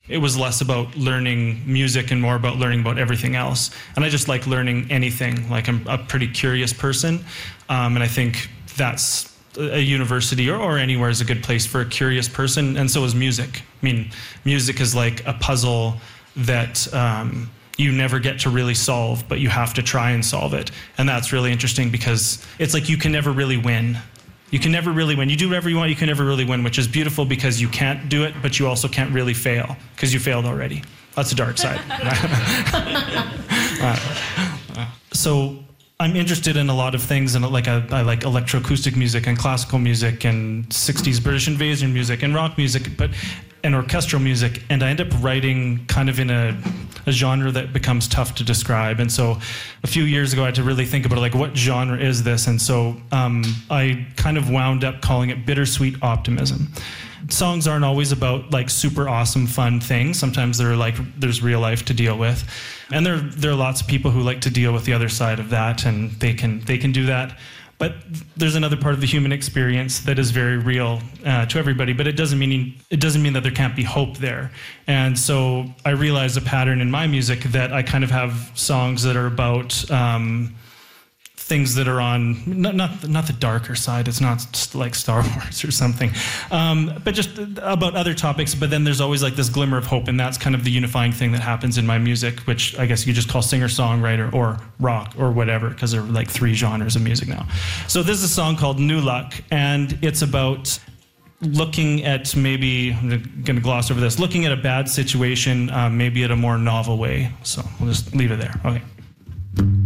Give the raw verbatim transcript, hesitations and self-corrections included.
It was less about learning music and more about learning about everything else. And I just like learning anything. Like, I'm a pretty curious person, um, and I think that's a university or, or anywhere is a good place for a curious person, and so is music. I mean, music is like a puzzle that um, you never get to really solve, but you have to try and solve it. And that's really interesting because it's like you can never really win. You can never really win. You do whatever you want, you can never really win, which is beautiful because you can't do it, but you also can't really fail because you failed already. That's the dark side. uh, so I'm interested in a lot of things, and like I, I like electroacoustic music and classical music and sixties British invasion music and rock music, but and orchestral music, and I end up writing kind of in a, a genre that becomes tough to describe. And so a few years ago I had to really think about like, what genre is this? And so um, I kind of wound up calling it bittersweet optimism. Songs aren't always about like super awesome fun things. Sometimes they're like there's real life to deal with, and there there are lots of people who like to deal with the other side of that, and they can they can do that. But there's another part of the human experience that is very real uh, to everybody. But it doesn't mean it doesn't mean that there can't be hope there. And so I realized a pattern in my music that I kind of have songs that are about um, things that are on not not not the darker side. It's not just like Star Wars or something, um, but just about other topics. But then there's always like this glimmer of hope, and that's kind of the unifying thing that happens in my music, which I guess you just call singer-songwriter or rock or whatever, because there are like three genres of music now. So this is a song called New Luck, and it's about looking at maybe, I'm going to gloss over this, looking at a bad situation, uh, maybe at a more novel way. So we'll just leave it there. Okay.